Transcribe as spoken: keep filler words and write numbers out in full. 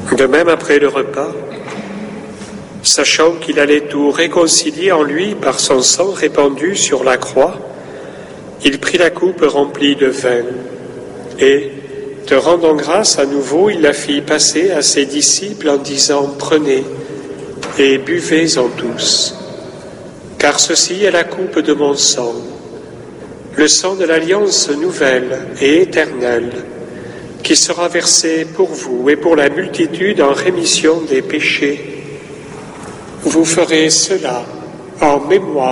De même, après le repas, sachant qu'il allait tout réconcilier en lui par son sang répandu sur la croix, il prit la coupe remplie de vin et, te rendant grâce à nouveau, il la fit passer à ses disciples en disant « Prenez et buvez-en tous, car ceci est la coupe de mon sang, le sang de l'alliance nouvelle et éternelle, qui sera versé pour vous et pour la multitude en rémission des péchés. Vous ferez cela en mémoire de moi. »